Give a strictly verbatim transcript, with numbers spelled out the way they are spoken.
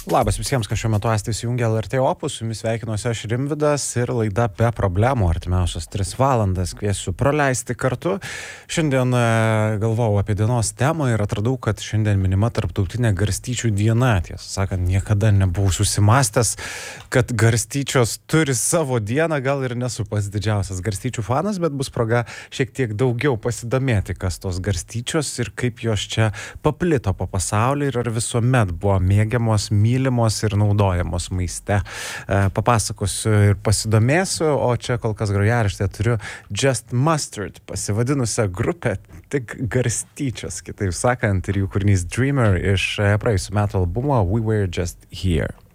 Labas visiems, kas šiuo metu esate įsijungę L R T Opus, su jumis sveikinuosi aš Rimvydas ir laida be problemų artimiausias tris valandas kviesiu praleisti kartu. Šiandien galvojau apie dienos temą ir atradau, kad šiandien minima tarptautinė garstyčių diena. Tiesą sakant, niekada nebuvau susimastęs, kad garstyčios turi savo dieną, gal ir nesu pats didžiausias garstyčių fanas, bet bus proga šiek tiek daugiau pasidomėti, kas tos garstyčios ir kaip jos čia paplito po pasaulį ir ar visuomet buvo mėgiamos, mylimos ir naudojamos maiste. Papasakosiu ir pasidomėsiu, o čia kol kas grojaraštėje turiu Just Mustard pasivadinusią grupę tik garstyčios, kitaip sakant, ir jų kūrinys Dreamer iš praėjusių metų albumo We Were Just Here.